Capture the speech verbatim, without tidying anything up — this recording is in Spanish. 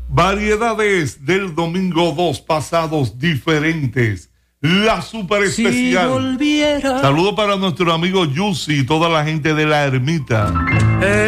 Variedades del domingo dos, pasados diferentes. La super especial. Si volviera. Saludo para nuestro amigo Yusi y toda la gente de la ermita. Eh.